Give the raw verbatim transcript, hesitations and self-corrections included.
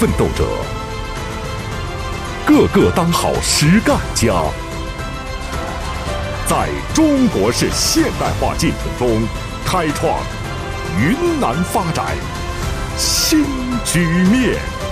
奋斗者，个个当好实干家。在中国式现代化进程中，开创云南发展新局面。